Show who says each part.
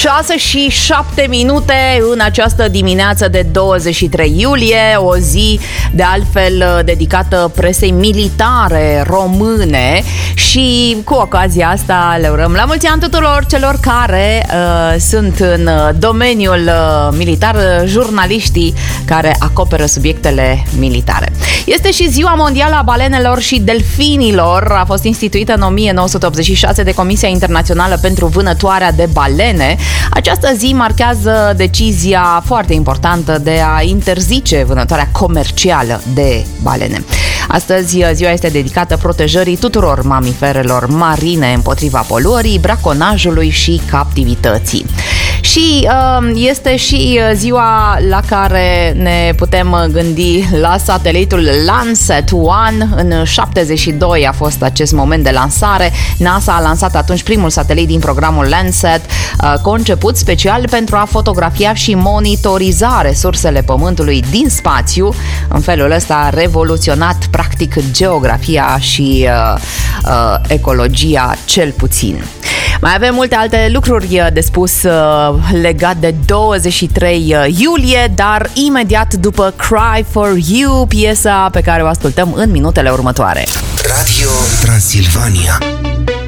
Speaker 1: 6:07 în această dimineață de 23 iulie, o zi de altfel dedicată presei militare române și cu ocazia asta le urăm la mulți ani tuturor celor care sunt în domeniul militar, jurnaliștii care acoperă subiectele militare. Este și Ziua Mondială a Balenelor și Delfinilor, a fost instituită în 1986 de Comisia Internațională pentru Vânătoarea de Balene. Această zi marchează decizia foarte importantă de a interzice vânătoarea comercială de balene. Astăzi ziua este dedicată protejării tuturor mamiferelor marine împotriva poluării, braconajului și captivității. Și este și ziua la care ne putem gândi la satelitul Landsat 1. În 72 a fost acest moment de lansare. NASA a lansat atunci primul satelit din programul Landsat, conceput special pentru a fotografia și monitoriza resursele Pământului din spațiu. În felul ăsta a revoluționat practic geografia și ecologia cel puțin. Mai avem multe alte lucruri de spus legat de 23 iulie, dar imediat după Cry for You, piesa pe care o ascultăm în minutele următoare.
Speaker 2: Radio Transilvania.